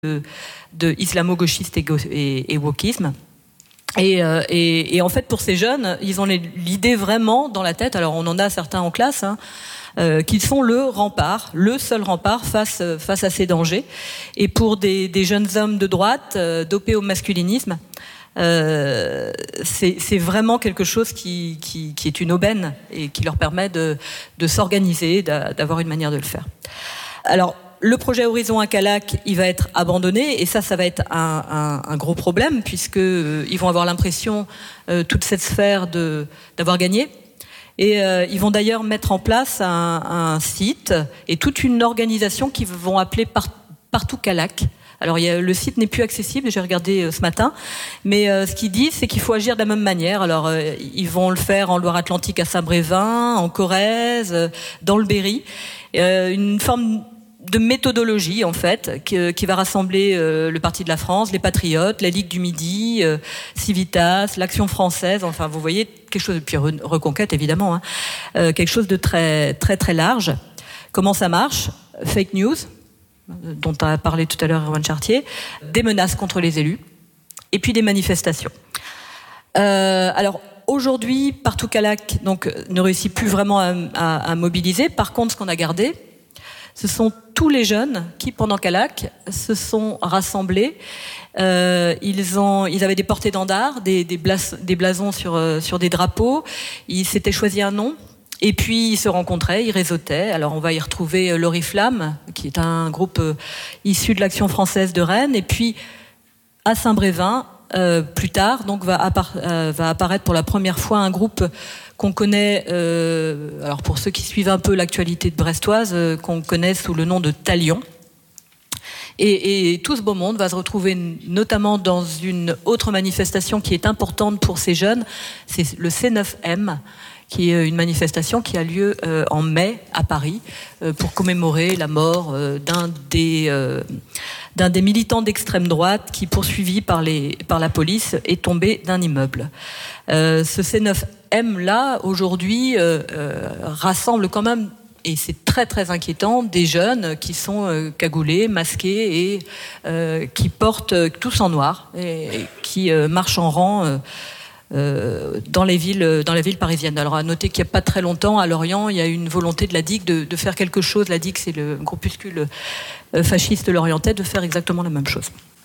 de islamo-gauchiste et wokisme. Et en fait, pour ces jeunes, ils ont l'idée vraiment dans la tête, alors on en a certains en classe, qu'ils sont le seul rempart face à ces dangers. Et pour des jeunes hommes de droite, dopés au masculinisme, c'est vraiment quelque chose qui est une aubaine et qui leur permet de s'organiser, d'avoir une manière de le faire. Alors, le projet Horizon à Calac, il va être abandonné et ça va être un gros problème puisque ils vont avoir l'impression toute cette sphère d'avoir gagné. Et ils vont d'ailleurs mettre en place un site et toute une organisation qu'ils vont appeler Partout Calac. Alors le site n'est plus accessible, j'ai regardé ce matin, mais ce qu'ils disent, c'est qu'il faut agir de la même manière. Alors ils vont le faire en Loire-Atlantique à Saint-Brévin, en Corrèze, dans le Berry. Une forme de méthodologie en fait qui va rassembler le Parti de la France, les Patriotes, la Ligue du Midi, Civitas, l'Action française. Enfin, vous voyez quelque chose, puis Reconquête évidemment, quelque chose de très très très large. Comment ça marche ? Fake news, dont a parlé tout à l'heure Erwan Chartier, des menaces contre les élus, et puis des manifestations. Alors aujourd'hui, Partout Calac donc ne réussit plus vraiment à mobiliser. Par contre, ce qu'on a gardé, ce sont tous les jeunes qui, pendant Calac, se sont rassemblés. Ils avaient des porte-étendards, des blasons sur des drapeaux. Ils s'étaient choisi un nom. Et puis, ils se rencontraient, ils réseautaient. Alors, on va y retrouver l'Oriflamme, qui est un groupe issu de l'Action française de Rennes. Et puis, à Saint-Brévin, plus tard, donc va apparaître pour la première fois un groupe qu'on connaît, alors pour ceux qui suivent un peu l'actualité de brestoise, qu'on connaît sous le nom de Talion. Et tout ce beau monde va se retrouver notamment dans une autre manifestation qui est importante pour ces jeunes, c'est le C9M, qui est une manifestation qui a lieu en mai à Paris pour commémorer la mort d'un des militants d'extrême droite qui, poursuivi par la police, est tombé d'un immeuble. Ce C9M là aujourd'hui rassemble quand même, et c'est très très inquiétant, des jeunes qui sont cagoulés, masqués et qui portent tous en noir et qui marchent en rang dans les villes parisiennes. Alors à noter qu'il n'y a pas très longtemps à Lorient, il y a eu une volonté de la DIC de faire quelque chose. La DIC, c'est le groupuscule fasciste lorientais, de faire exactement la même chose.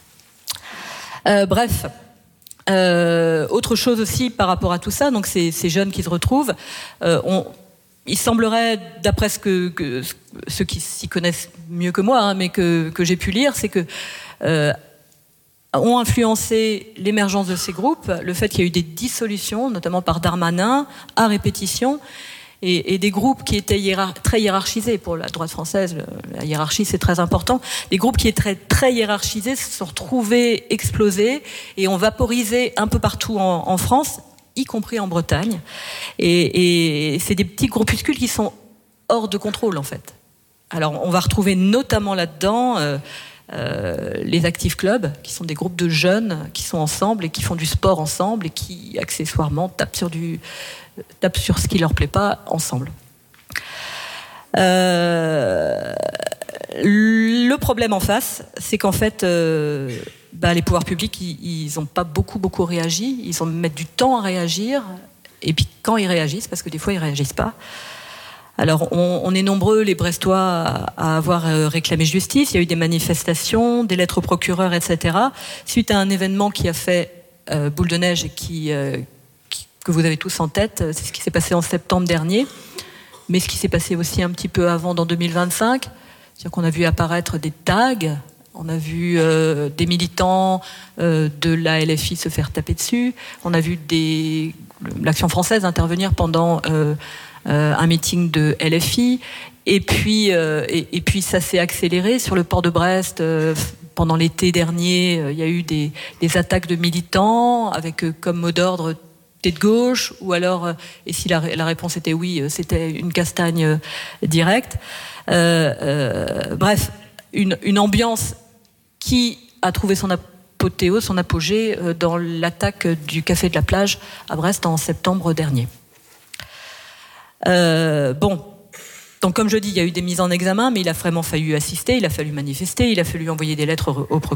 Bref. Autre chose aussi par rapport à tout ça, donc ces jeunes qui se retrouvent, il semblerait, d'après ceux qui s'y connaissent mieux que moi, mais que j'ai pu lire, c'est que ont influencé l'émergence de ces groupes, le fait qu'il y a eu des dissolutions, notamment par Darmanin, à répétition, et des groupes qui étaient très hiérarchisés. Pour la droite française, la hiérarchie, c'est très important. Des groupes qui étaient très, très hiérarchisés se sont retrouvés explosés et ont vaporisé un peu partout en France, y compris en Bretagne. Et c'est des petits groupuscules qui sont hors de contrôle, en fait. Alors, on va retrouver notamment là-dedans les Active Clubs, qui sont des groupes de jeunes qui sont ensemble et qui font du sport ensemble et qui, accessoirement, tapent sur ce qui leur plaît pas ensemble. Le problème en face, c'est qu'en fait, les pouvoirs publics, ils n'ont pas beaucoup réagi. Ils mettent du temps à réagir. Et puis quand ils réagissent, parce que des fois ils réagissent pas. Alors on est nombreux, les Brestois, à avoir réclamé justice. Il y a eu des manifestations, des lettres au procureur, etc. Suite à un événement qui a fait boule de neige et que vous avez tous en tête, c'est ce qui s'est passé en septembre dernier, mais ce qui s'est passé aussi un petit peu avant, dans 2025, c'est-à-dire qu'on a vu apparaître des tags, on a vu des militants de la LFI se faire taper dessus, on a vu l'Action française intervenir pendant un meeting de LFI, et puis ça s'est accéléré sur le port de Brest. Pendant l'été dernier, il y a eu des attaques de militants avec comme mot d'ordre de gauche, ou alors, et si la réponse était oui, c'était une castagne directe. Bref, une ambiance qui a trouvé son apothéose, son apogée dans l'attaque du Café de la Plage à Brest en septembre dernier. Donc Donc, comme je dis, il y a eu des mises en examen, mais il a vraiment fallu assister, il a fallu manifester, il a fallu envoyer des lettres au procureur.